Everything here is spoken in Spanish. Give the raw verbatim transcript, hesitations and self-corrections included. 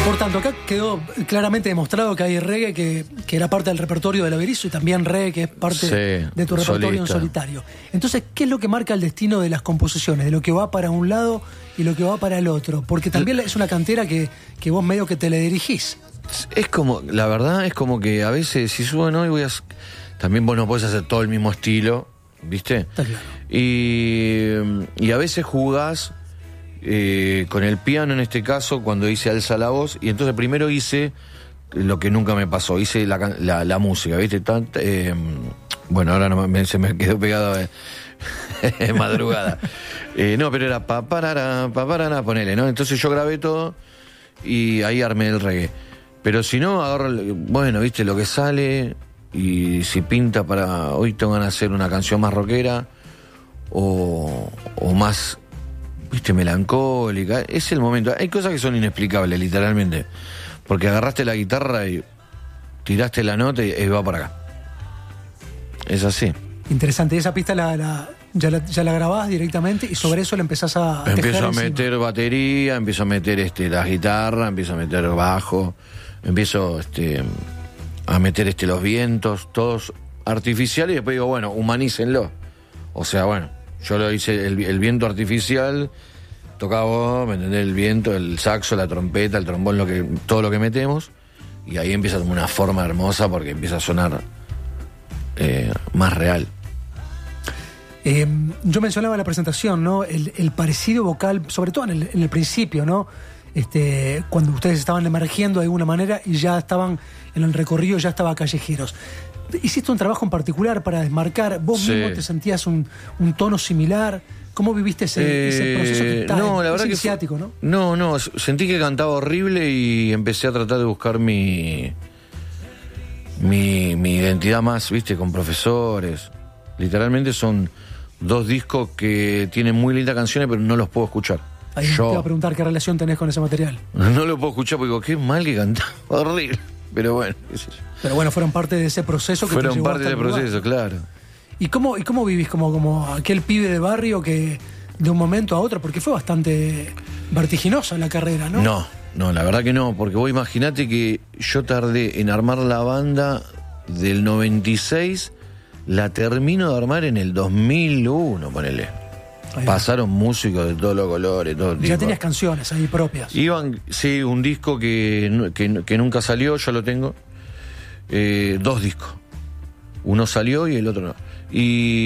Por tanto, acá quedó claramente demostrado que hay reggae que, que era parte del repertorio de Averizo y también reggae que es parte Sí, de, de tu repertorio solista. en solitario. Entonces, ¿qué es lo que marca el destino de las composiciones? De lo que va para un lado y lo que va para el otro. Porque también es una cantera que, que vos medio que te le dirigís. Es como, la verdad, es como que a veces, si subo no, y voy a. También vos no podés hacer todo el mismo estilo, ¿viste? Está claro. Y, y a veces jugás eh, con el piano, en este caso, cuando hice Alza la Voz, y entonces primero hice lo que nunca me pasó, hice la, la, la música, ¿viste? Tant, eh, bueno, ahora no me, se me quedó pegado de madrugada. Eh, no, pero era pa parara, pa parara, ponele, ¿no? Entonces yo grabé todo y ahí armé el reggae. Pero si no, agarro, bueno, ¿viste? Lo que sale, y si pinta para hoy tengo ganas de hacer una canción más rockera o, o más, ¿viste? Melancólica. Es el momento. Hay cosas que son inexplicables, literalmente. Porque agarraste la guitarra y tiraste la nota y, y va para acá. Es así. Interesante. Y esa pista la, la, ya, la, ya la grabás directamente y sobre eso le empezás a, a Empiezo a encima. meter batería, empiezo a meter este, la guitarra, empiezo a meter bajo, empiezo este, a meter este, los vientos, todos artificiales, y después digo, bueno, humanícenlo. O sea, bueno, yo lo hice el, el viento artificial, tocaba vos, ¿me entendés? El viento, el saxo, la trompeta, el trombón, lo que, todo lo que metemos, y ahí empieza como una forma hermosa porque empieza a sonar eh, más real. Eh, yo mencionaba en la presentación, ¿no? El, el parecido vocal, sobre todo en el, en el principio, ¿no? Este, cuando ustedes estaban emergiendo de alguna manera y ya estaban en el recorrido, ya estaba Callejeros. ¿Hiciste un trabajo en particular para desmarcar? ¿Vos Sí. mismo te sentías un, un tono similar? ¿Cómo viviste ese, Eh, ese proceso que está, no, la es verdad que iniciático, fue, ¿no? No, no, sentí que cantaba horrible y empecé a tratar de buscar mi mi, mi identidad más, ¿viste? Con profesores. Literalmente son dos discos que tienen muy lindas canciones, pero no los puedo escuchar. Ahí te Yo iba a preguntar qué relación tenés con ese material. no lo puedo escuchar porque digo, qué mal que cantaba, horrible. Pero bueno, qué sé yo. Pero bueno, fueron parte de ese proceso que te Fueron llevó parte hasta del el lugar. proceso, claro. ¿Y cómo, y cómo vivís como, como aquel pibe de barrio que de un momento a otro, porque fue bastante vertiginosa la carrera, ¿no? No, no, la verdad que no, porque vos imaginate que yo tardé en armar la banda del noventa y seis, la termino de armar en el dos mil uno, ponele. Ahí va. Pasaron músicos de todos los colores, todo Ya tipo. tenías canciones ahí propias. Iban, sí, un disco que, nu- que, que nunca salió, yo lo tengo. Eh, dos discos. Uno salió y el otro no. Y